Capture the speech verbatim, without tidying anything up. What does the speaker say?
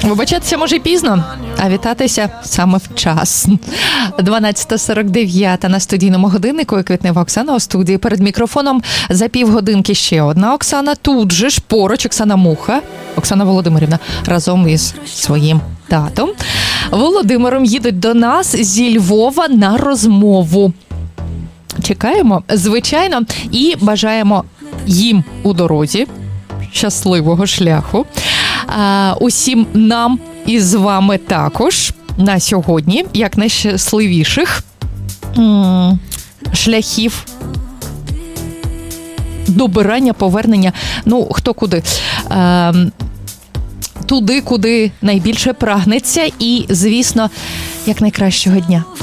Вибачатися може й пізно, а вітатися саме вчасно. дванадцята сорок дев'ять на студійному годиннику і Квітнева Оксана у студії. Перед мікрофоном за півгодинки ще одна Оксана. Тут же ж поруч Оксана Муха, Оксана Володимирівна, разом із своїм татом Володимиром їдуть до нас зі Львова на розмову. Чекаємо, звичайно, і бажаємо їм у дорозі щасливого шляху. А, усім нам і з вами також на сьогодні, як найщасливіших м- шляхів добирання, повернення, ну, хто куди. А, туди, куди найбільше прагнеться і, звісно, як найкращого дня.